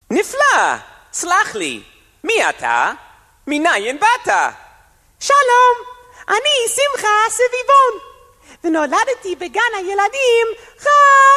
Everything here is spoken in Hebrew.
נפלא! סלח לי, מי אתה? מניין באת? שלום, אני שמחה סביבון, ונולדתי בגן הילדים